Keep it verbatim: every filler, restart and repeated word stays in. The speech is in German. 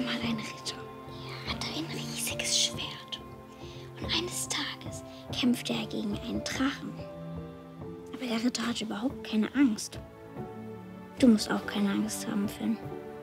mal ein Ritter. Er hatte ein riesiges Schwert. Und eines Tages kämpfte er gegen einen Drachen. Aber der Ritter hatte überhaupt keine Angst. Du musst auch keine Angst haben, Finn.